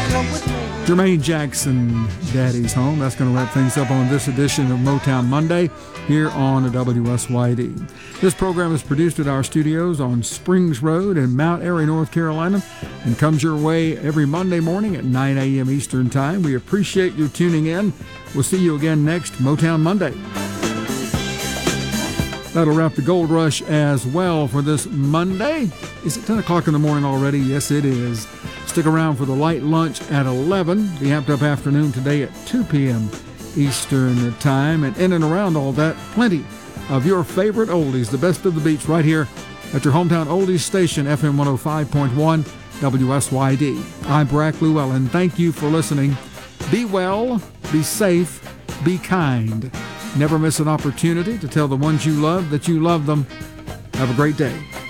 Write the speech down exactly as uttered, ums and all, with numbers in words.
Jermaine Jackson, Daddy's Home. That's going to wrap things up on this edition of Motown Monday here on W S Y D. This program is produced at our studios on Springs Road in Mount Airy, North Carolina, and comes your way every Monday morning at nine a.m. Eastern Time. We appreciate you tuning in. We'll see you again next Motown Monday. That'll wrap the Gold Rush as well for this Monday. Is it ten o'clock in the morning already? Yes, it is. Stick around for the light lunch at eleven. The Amped Up Afternoon today at two p.m. Eastern Time. And in and around all that, plenty of your favorite oldies, the best of the beats right here at your hometown oldies station, F M one oh five point one W S Y D. I'm Brack Llewellyn. Thank you for listening. Be well, be safe, be kind. Never miss an opportunity to tell the ones you love that you love them. Have a great day.